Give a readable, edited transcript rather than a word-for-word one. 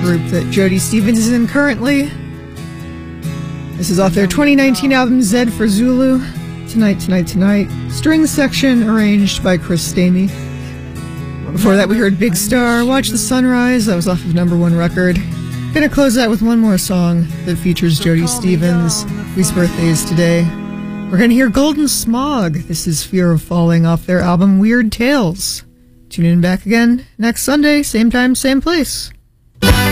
group that Jody Stevens is in currently. This is off their 2019 album Zed for Zulu. Tonight, Tonight, Tonight. String section arranged by Chris Stamey. Before that, we heard Big Star, Watch the Sunrise. That was off of Number One record. Gonna close out with one more song that features Jody Stevens, whose birthday is today. We're gonna hear Golden Smog. This is Fear of Falling off their album Weird Tales. Tune in back again next Sunday, same time, same place.